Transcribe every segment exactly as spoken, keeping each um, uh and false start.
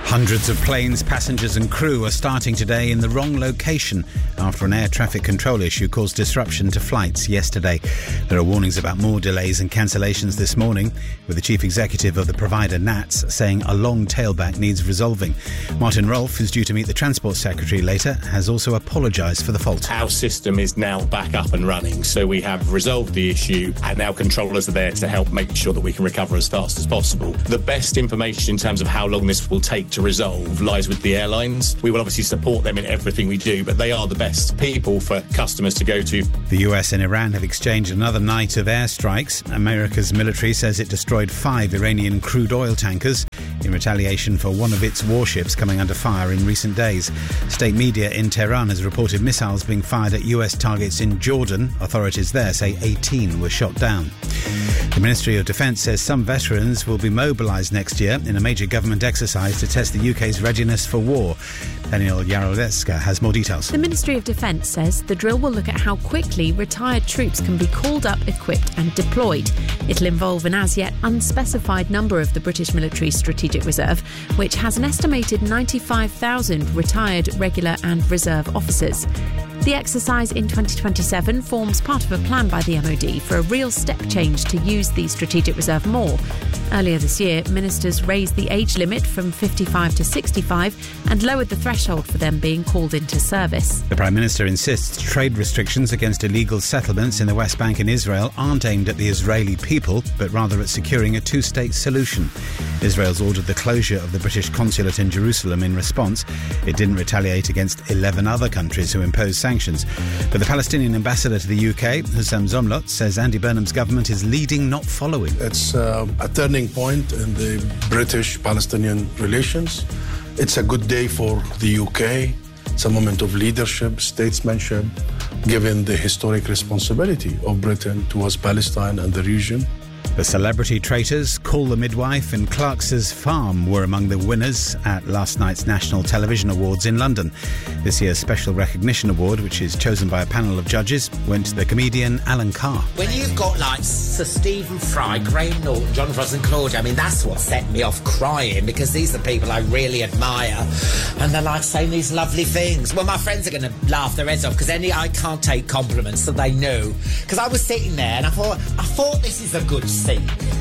Hundreds of planes, passengers and crew are starting today in the wrong location after an air traffic control issue caused disruption to flights yesterday. There are warnings about more delays and cancellations this morning, with the chief executive of the provider N A T S saying a long tailback needs resolving. Martin Rolfe, who's due to meet the Transport Secretary later, has also apologised for the fault. Our system is now back up and running, so we have resolved the issue and our controllers are there to help make sure that we can recover as fast as possible. The best information in terms of how long this will take to resolve lies with the airlines. We will obviously support them in everything we do, but they are the best people for customers to go to. The U S and Iran have exchanged another night of airstrikes. America's military says it destroyed five Iranian crude oil tankers in retaliation for one of its warships coming under fire in recent days. State media in Tehran has reported missiles being fired at U S targets in Jordan. Authorities there say eighteen were shot down. The Ministry of Defence says some veterans will be mobilised next year in a major government exercise to test the U K's readiness for war. Daniel Yaroletska has more details. The Ministry of Defence says the drill will look at how quickly retired troops can be called up, equipped and deployed. It'll involve an as-yet unspecified number of the British Military Strategic Reserve, which has an estimated ninety-five thousand retired, regular and reserve officers. The exercise in twenty twenty-seven forms part of a plan by the M O D for a real step change to use the Strategic Reserve more. Earlier this year, ministers raised the age limit from fifty-five to sixty-five and lowered the threshold for them being called into service. The Prime Minister insists trade restrictions against illegal settlements in the West Bank and Israel aren't aimed at the Israeli people, but rather at securing a two-state solution. Israel's ordered the closure of the British consulate in Jerusalem in response. It didn't retaliate against eleven other countries who imposed sanctions. But the Palestinian ambassador to the U K, Hussam Zomlot, says Andy Burnham's government is leading, not following. It's uh, a turning point in the British-Palestinian relations. It's a good day for the U K. It's a moment of leadership, statesmanship, given the historic responsibility of Britain towards Palestine and the region. The celebrity traitors, Call the Midwife and Clark's Farm were among the winners at last night's National Television Awards in London. This year's Special Recognition Award, which is chosen by a panel of judges, went to the comedian Alan Carr. When you've got like Sir Stephen Fry, Graham Norton, John Frost and Claudia, I mean, that's what set me off crying, because these are people I really admire and they're like saying these lovely things. Well, my friends are going to laugh their heads off because any I can't take compliments, so they knew. Because I was sitting there and I thought, I thought this is a good seat.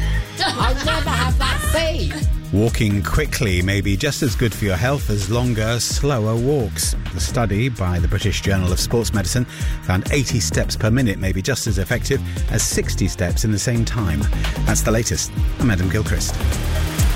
I never have that seat. Walking quickly may be just as good for your health as longer, slower walks. The study by the British Journal of Sports Medicine found eighty steps per minute may be just as effective as sixty steps in the same time. That's the latest. I'm Adam Gilchrist.